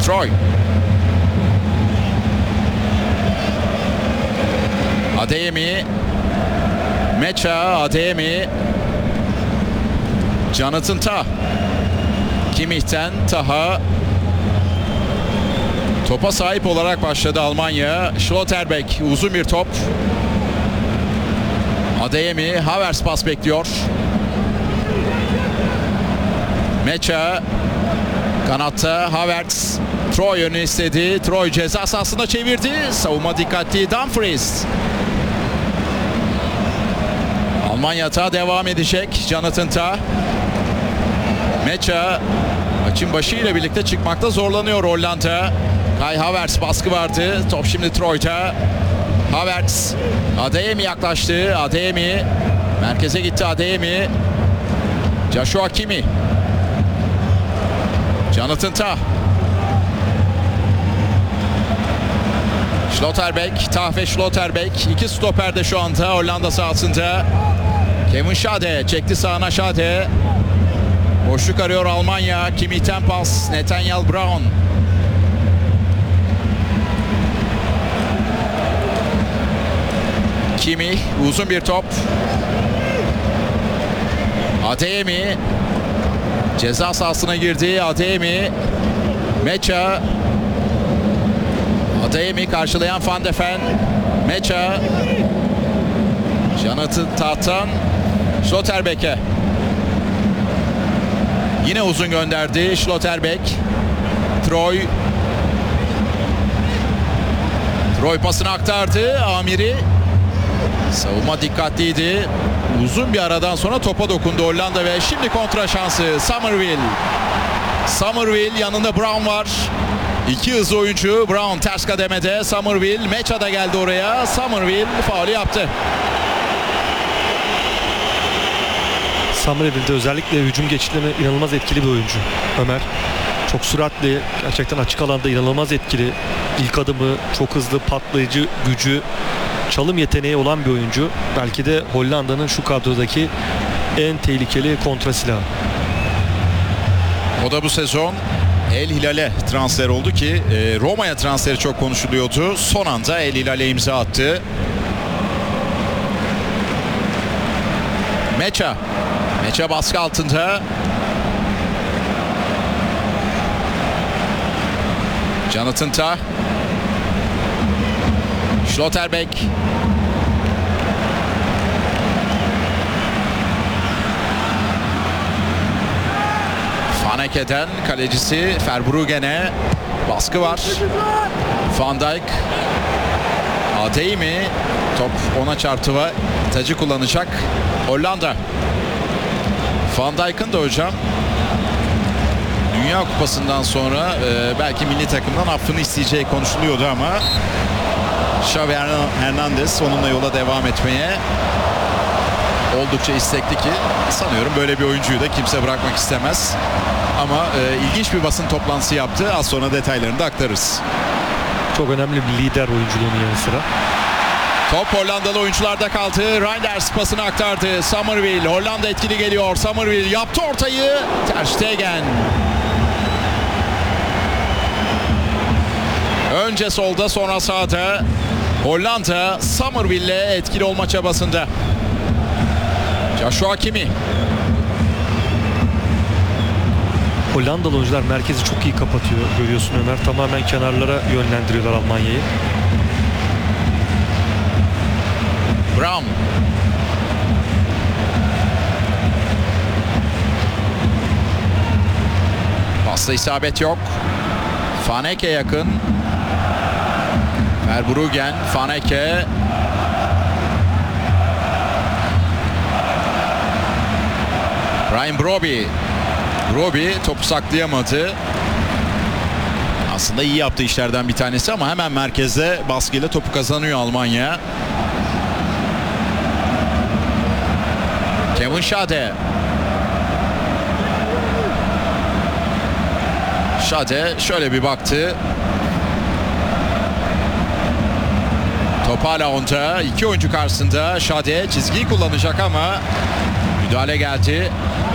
Troy. Adeyemi. Mecha, Adeyemi. Jonathan Tah. Kimmich'ten Tah'a. Topa sahip olarak başladı Almanya. Schlotterbeck uzun bir top. Adeyemi, Havertz pas bekliyor. Mecha kanatta, Havertz. Troy yönü istedi. Troy ceza sahasına çevirdi. Savunma dikkatli, Dumfries. Almanya hata devam edecek. Jonathan Tah. Mecha maçın başıyla birlikte çıkmakta zorlanıyor Hollanda. Kai Havertz baskı vardı. Top şimdi Troy'da. Havertz. Adeyemi yaklaştı. Adeyemi. Merkeze gitti Adeyemi. Joshua Kimmich. Jonathan Tah. Schlotterbeck. Tah ve Schlotterbeck. İki stoperde şu anda Hollanda sahasında. Kevin Schade çekti sağına Schade. Boşluk arıyor Almanya. Kimmich'ten pas. Nathaniel Brown. Kimmich uzun bir top. Adeyemi ceza sahasına girdi. Adeyemi. Mecha. Adeyemi karşılayan Van de Ven. Mecha. Jonathan Tah'tan Schlotterbeck'e. Yine uzun gönderdi Schlotterbeck. Troy. Troy pasını aktardı. Amiri. Savunma dikkatliydi. Uzun bir aradan sonra topa dokundu Hollanda ve şimdi kontra şansı Summerville. Summerville yanında Brown var. İki hızlı oyuncu. Brown ters kademede. Summerville. Mecha da geldi oraya. Summerville faulü yaptı. Summerville'de özellikle hücum geçişlerine inanılmaz etkili bir oyuncu Ömer. Çok süratli, gerçekten açık alanda inanılmaz etkili. İlk adımı, çok hızlı, patlayıcı gücü, çalım yeteneği olan bir oyuncu. Belki de Hollanda'nın şu kadrodaki en tehlikeli kontra silahı. O da bu sezon El Hilal'e transfer oldu ki Roma'ya transferi çok konuşuluyordu. Son anda El Hilal'e imza attı. Mecha. Mecha baskı altında. Jonathan Tah. Schlotterbeck. Faneke'den kalecisi Verbruggen'e baskı var. Van Dijk. Adeyemi. Top ona çarptı ve tacı kullanacak Hollanda. Van Dijk'ın da hocam Dünya Kupası'ndan sonra belki milli takımdan affını isteyeceği konuşuluyordu ama Xavi Hernandez onunla yola devam etmeye oldukça istekli ki sanıyorum böyle bir oyuncuyu da kimse bırakmak istemez. Ama ilginç bir basın toplantısı yaptı. Az sonra detaylarını da aktarırız. Çok önemli bir lider oyunculuğunun yanı sıra. Top Hollandalı oyuncularda kaldı. Reinders pasını aktardı. Summerville. Hollanda etkili geliyor. Summerville yaptı ortayı. Ter Stegen. Önce solda sonra sağda. Hollanda Summerville'le etkili olma çabasında. Joshua Kimmich. Hollandalı oyuncular merkezi çok iyi kapatıyor. Görüyorsun Ömer. Tamamen kenarlara yönlendiriyorlar Almanya'yı. Brown. Pasta isabet yok. Faneke yakın. Verbruggen, Faneke. Ryan Brobbey. Brobbey topu saklayamadı. Aslında iyi yaptığı işlerden bir tanesi ama hemen merkezde baskıyla topu kazanıyor Almanya. Kevin Schade. Schade şöyle bir baktı. Top hala onda. İki oyuncu karşısında. Schade çizgiyi kullanacak ama müdahale geldi.